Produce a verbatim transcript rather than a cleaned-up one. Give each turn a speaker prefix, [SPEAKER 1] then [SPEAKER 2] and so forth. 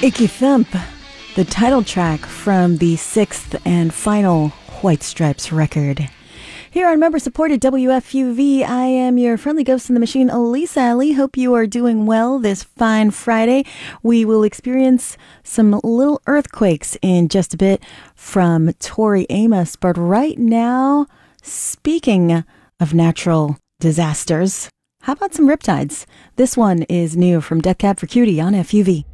[SPEAKER 1] Icky Thump, the title track from the sixth and final White Stripes record. Here on member-supported W F U V, I am your friendly ghost in the machine, Elisa Ali. Hope you are doing well this fine Friday. We will experience some little earthquakes in just a bit from Tori Amos. But right now, speaking of natural disasters, how about some riptides? This one is new from Death Cab for Cutie on F U V.